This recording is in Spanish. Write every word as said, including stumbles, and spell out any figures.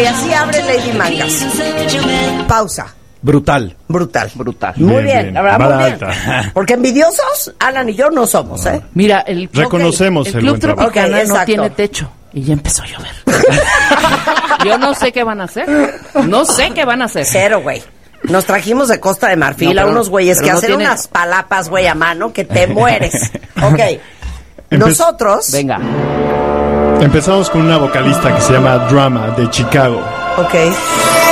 así abre Lady Mangas. Pausa. Brutal. Brutal. Brutal. Muy Bien, bien, bien. la verdad, Vara muy bien. alta. Porque envidiosos, Alan y yo no somos, ¿eh? Mira, el, Reconocemos el el Club buen trabajo. Tropicana Ok, no exacto. tiene techo. Y ya empezó a llover. Yo no sé qué van a hacer. No sé qué van a hacer. Cero, güey. Nos trajimos de Costa de Marfil No, pero- a unos güeyes pero que no hacen tiene- unas palapas, güey, a mano que te mueres. Ok. Nosotros. Venga. Empezamos con una vocalista que se llama Drama, de Chicago. Ok.